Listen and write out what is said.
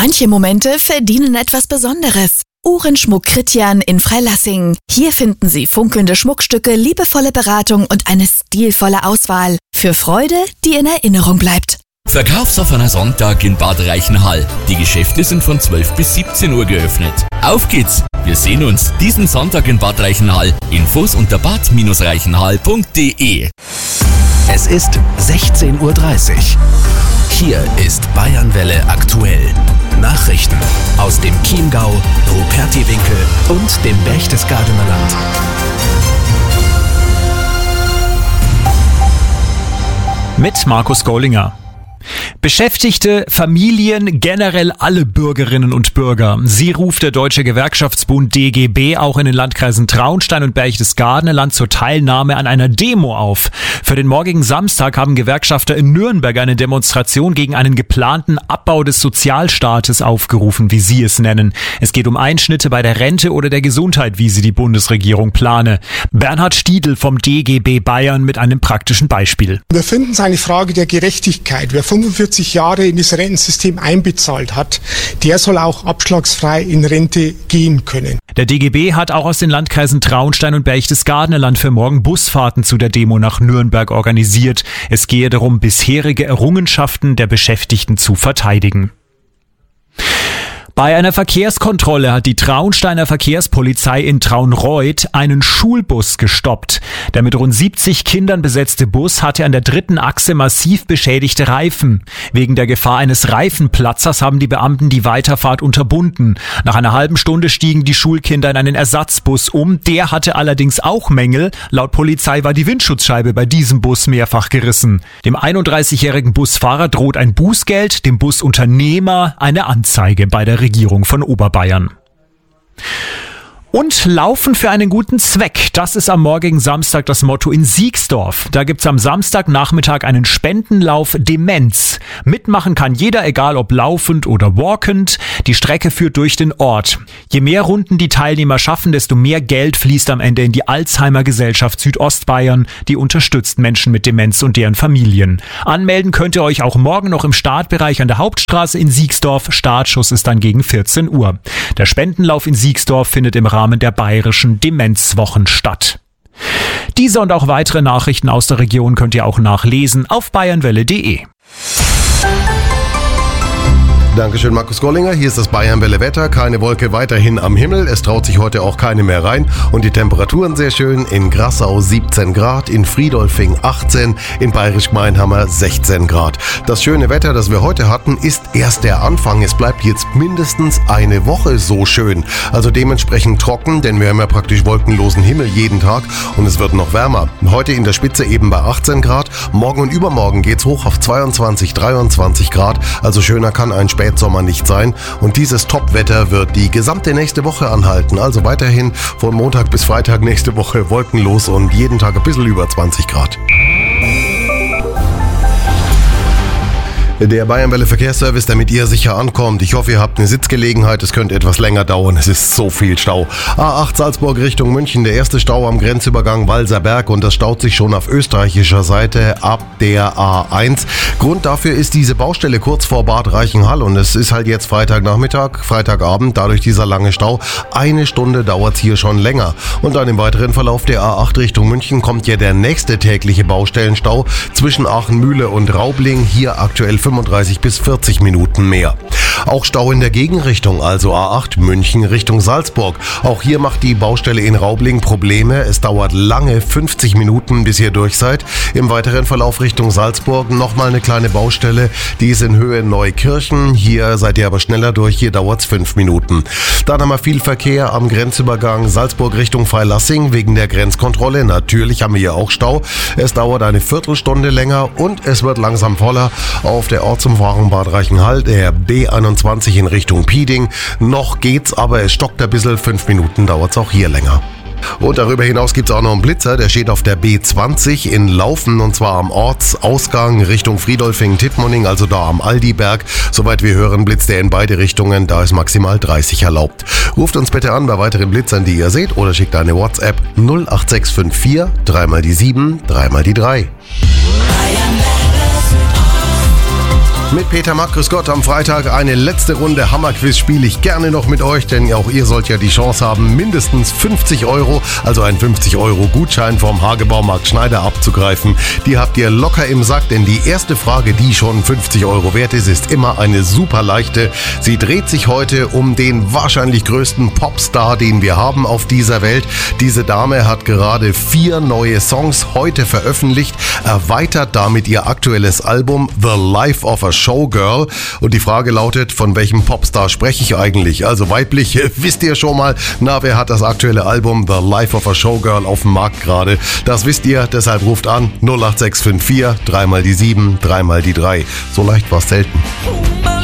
Manche Momente verdienen etwas Besonderes. Uhrenschmuck Christian in Freilassing. Hier finden Sie funkelnde Schmuckstücke, liebevolle Beratung und eine stilvolle Auswahl. Für Freude, die in Erinnerung bleibt. Verkaufsoffener Sonntag in Bad Reichenhall. Die Geschäfte sind von 12 bis 17 Uhr geöffnet. Auf geht's! Wir sehen uns diesen Sonntag in Bad Reichenhall. Infos unter bad-reichenhall.de. Es ist 16:30 Uhr. Hier ist Bayernwelle aktuell. Nachrichten aus dem Chiemgau, Rupertiwinkel und dem Berchtesgadener Land. Mit Markus Gollinger. Beschäftigte, Familien, generell alle Bürgerinnen und Bürger. Sie ruft der Deutsche Gewerkschaftsbund DGB auch in den Landkreisen Traunstein und Berchtesgadener Land zur Teilnahme an einer Demo auf. Für den morgigen Samstag haben Gewerkschafter in Nürnberg eine Demonstration gegen einen geplanten Abbau des Sozialstaates aufgerufen, wie sie es nennen. Es geht um Einschnitte bei der Rente oder der Gesundheit, wie sie die Bundesregierung plane. Bernhard Stiedl vom DGB Bayern mit einem praktischen Beispiel. Wir finden es eine Frage der Gerechtigkeit. Wer 45 Jahre in das Rentensystem einbezahlt hat, der soll auch abschlagsfrei in Rente gehen können. Der DGB hat auch aus den Landkreisen Traunstein und Berchtesgadener Land für morgen Busfahrten zu der Demo nach Nürnberg organisiert. Es gehe darum, bisherige Errungenschaften der Beschäftigten zu verteidigen. Bei einer Verkehrskontrolle hat die Traunsteiner Verkehrspolizei in Traunreut einen Schulbus gestoppt. Der mit rund 70 Kindern besetzte Bus hatte an der dritten Achse massiv beschädigte Reifen. Wegen der Gefahr eines Reifenplatzers haben die Beamten die Weiterfahrt unterbunden. Nach einer halben Stunde stiegen die Schulkinder in einen Ersatzbus um. Der hatte allerdings auch Mängel. Laut Polizei war die Windschutzscheibe bei diesem Bus mehrfach gerissen. Dem 31-jährigen Busfahrer droht ein Bußgeld, dem Busunternehmer eine Anzeige bei der Regierung von Oberbayern. Und Laufen für einen guten Zweck. Das ist am morgigen Samstag das Motto in Siegsdorf. Da gibt's am Samstagnachmittag einen Spendenlauf Demenz. Mitmachen kann jeder, egal ob laufend oder walkend. Die Strecke führt durch den Ort. Je mehr Runden die Teilnehmer schaffen, desto mehr Geld fließt am Ende in die Alzheimer Gesellschaft Südostbayern. Die unterstützt Menschen mit Demenz und deren Familien. Anmelden könnt ihr euch auch morgen noch im Startbereich an der Hauptstraße in Siegsdorf. Startschuss ist dann gegen 14 Uhr. Der Spendenlauf in Siegsdorf findet im Rahmen der bayerischen Demenzwochen statt. Diese und auch weitere Nachrichten aus der Region könnt ihr auch nachlesen auf bayernwelle.de. Dankeschön, Markus Gollinger. Hier ist das Bayernwelle-Wetter. Keine Wolke weiterhin am Himmel. Es traut sich heute auch keine mehr rein. Und die Temperaturen sehr schön. In Grassau 17 Grad, in Friedolfing 18, in Bayerisch-Gmeinhammer 16 Grad. Das schöne Wetter, das wir heute hatten, ist erst der Anfang. Es bleibt jetzt mindestens eine Woche so schön. Also dementsprechend trocken, denn wir haben ja praktisch wolkenlosen Himmel jeden Tag und es wird noch wärmer. Heute in der Spitze eben bei 18 Grad. Morgen und übermorgen geht's hoch auf 22, 23 Grad. Also schöner kann ein Spätsommer nicht sein. Und dieses Topwetter wird die gesamte nächste Woche anhalten. Also weiterhin von Montag bis Freitag nächste Woche wolkenlos und jeden Tag ein bisschen über 20 Grad. Der Bayernwelle Verkehrsservice, damit ihr sicher ankommt. Ich hoffe, ihr habt eine Sitzgelegenheit. Es könnte etwas länger dauern. Es ist so viel Stau. A8 Salzburg Richtung München. Der erste Stau am Grenzübergang Walserberg und das staut sich schon auf österreichischer Seite ab der A1. Grund dafür ist diese Baustelle kurz vor Bad Reichenhall und es ist halt jetzt Freitagnachmittag, Freitagabend, dadurch dieser lange Stau. Eine Stunde dauert es hier schon länger. Und dann im weiteren Verlauf der A8 Richtung München kommt ja der nächste tägliche Baustellenstau zwischen Aachenmühle und Raubling. Hier aktuell 35 bis 40 Minuten mehr. Auch Stau in der Gegenrichtung, also A8 München Richtung Salzburg. Auch hier macht die Baustelle in Raubling Probleme. Es dauert lange, 50 Minuten, bis ihr durch seid. Im weiteren Verlauf Richtung Salzburg nochmal eine kleine Baustelle. Die ist in Höhe Neukirchen. Hier seid ihr aber schneller durch. Hier dauert es 5 Minuten. Dann haben wir viel Verkehr am Grenzübergang Salzburg Richtung Freilassing wegen der Grenzkontrolle. Natürlich haben wir hier auch Stau. Es dauert eine Viertelstunde länger und es wird langsam voller auf der Ortsumfahrung Bad Reichenhall, der B21 in Richtung Pieding. Noch geht's, aber es stockt ein bisschen. 5 Minuten dauert es auch hier länger. Und darüber hinaus gibt es auch noch einen Blitzer, der steht auf der B20 in Laufen und zwar am Ortsausgang Richtung Friedolfing-Tittmoning, also da am Aldiberg. Soweit wir hören, blitzt er in beide Richtungen, da ist maximal 30 erlaubt. Ruft uns bitte an bei weiteren Blitzern, die ihr seht, oder schickt eine WhatsApp 08654 3 mal die 7, 3 mal die 3. Mit Peter Mack, grüß Gott, am Freitag eine letzte Runde Hammerquiz spiele ich gerne noch mit euch, denn auch ihr sollt ja die Chance haben, mindestens 50 €, also einen 50 € Gutschein vom Hagebaumarkt Schneider abzugreifen. Die habt ihr locker im Sack, denn die erste Frage, die schon 50 € wert ist immer eine super leichte. Sie dreht sich heute um den wahrscheinlich größten Popstar, den wir haben auf dieser Welt. Diese Dame hat gerade 4 neue Songs heute veröffentlicht, erweitert damit ihr aktuelles Album The Life of a Showgirl. Und die Frage lautet, von welchem Popstar spreche ich eigentlich? Also weiblich, wisst ihr schon mal, wer hat das aktuelle Album The Life of a Showgirl auf dem Markt gerade? Das wisst ihr, deshalb ruft an 08654 3 mal die 7, 3 mal die 3. So leicht war's selten.